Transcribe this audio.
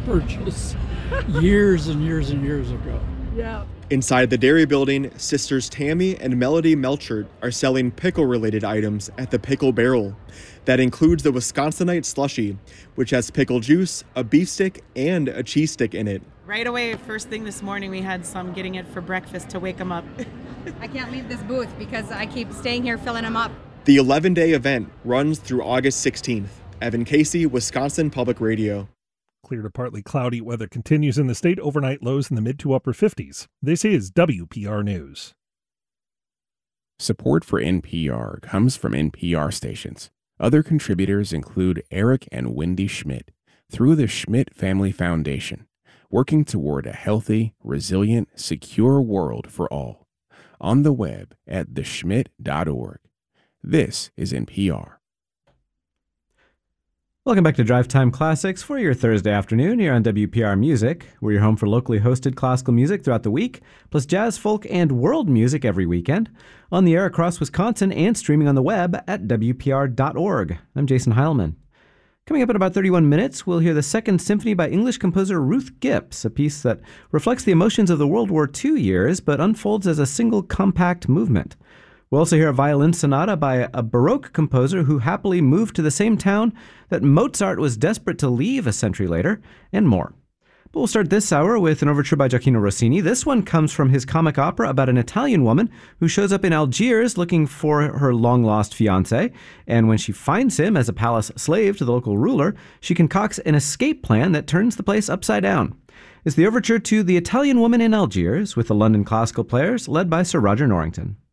purchase years and years and years ago. Yeah. Inside the dairy building, sisters Tammy and Melody Melchert are selling pickle-related items at the Pickle Barrel. That includes the Wisconsinite Slushie, which has pickle juice, a beef stick, and a cheese stick in it. Right away, first thing this morning, we had some getting it for breakfast to wake them up. I can't leave this booth because I keep staying here filling them up. The 11-day event runs through August 16th. Evan Casey, Wisconsin Public Radio. Clear to partly cloudy weather continues in the state. Overnight lows in the mid to upper 50s. This is WPR News. Support for NPR comes from NPR stations. Other contributors include Eric and Wendy Schmidt through the Schmidt Family Foundation, working toward a healthy, resilient, secure world for all. On the web at theschmidt.org. This is NPR. Welcome back to Drive Time Classics for your Thursday afternoon here on WPR Music. We're your home for locally hosted classical music throughout the week, plus jazz, folk, and world music every weekend. On the air across Wisconsin and streaming on the web at WPR.org. I'm Jason Heilman. Coming up in about 31 minutes, we'll hear the Second Symphony by English composer Ruth Gipps, a piece that reflects the emotions of the World War II years, but unfolds as a single compact movement. We'll also hear a violin sonata by a Baroque composer who happily moved to the same town that Mozart was desperate to leave a century later, and more. But we'll start this hour with an overture by Gioacchino Rossini. This one comes from his comic opera about an Italian woman who shows up in Algiers looking for her long-lost fiancé, and when she finds him as a palace slave to the local ruler, she concocts an escape plan that turns the place upside down. It's the overture to The Italian Woman in Algiers with the London Classical Players, led by Sir Roger Norrington.